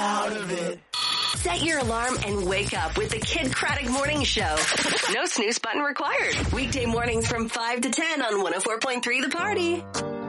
out of it. Set your alarm and wake up with the Kid Craddock Morning Show. No snooze button required. Weekday mornings from 5 to 10 on 104.3 The Party.